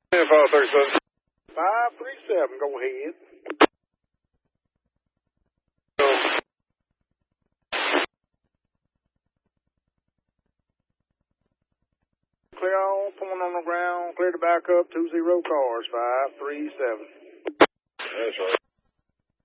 537. 537, go ahead. Clear all, point on the ground, clear to back up, 20 cars, 537. That's right.